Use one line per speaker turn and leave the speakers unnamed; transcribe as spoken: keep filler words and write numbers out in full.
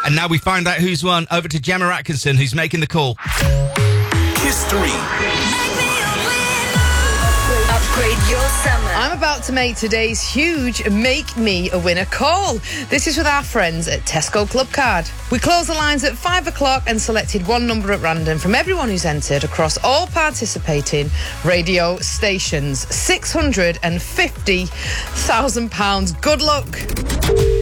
And now we find out who's won. Over to Gemma Atkinson, who's making the call.
Kiss three.
Upgrade your summer.
I'm about to make today's huge Make Me a Winner call. This is with our friends at Tesco Club Card. We closed the lines at five o'clock and selected one number at random from everyone who's entered across all participating radio stations. six hundred fifty thousand pounds. Good luck.